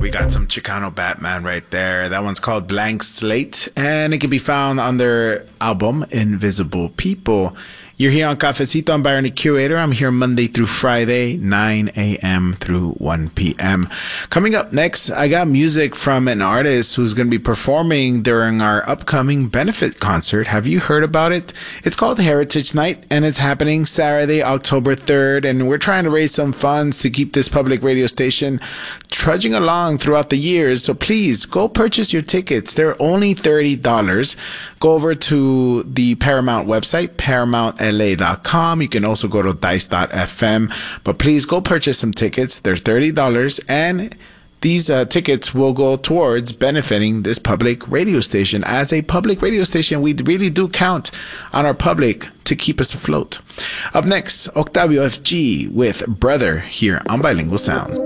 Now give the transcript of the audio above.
We got some Chicano Batman right there. That one's called Blank Slate, and it can be found on their album Invisible People. You're here on Cafecito. I'm Byron the Curator. I'm here Monday through Friday, 9 a.m. through 1 p.m. Coming up next, I got music from an artist who's going to be performing during our upcoming benefit concert. Have you heard about it? It's called Heritage Night, and it's happening Saturday, October 3rd. And we're trying to raise some funds to keep this public radio station trudging along throughout the years. So please go purchase your tickets. They're only $30. Go over to the Paramount website, ParamountLA.com. You can also go to Dice.fm. But please go purchase some tickets. They're $30. And these tickets will go towards benefiting this public radio station. As a public radio station, we really do count on our public to keep us afloat. Up next, Octavio FG with Brother here on Bilingual Sound.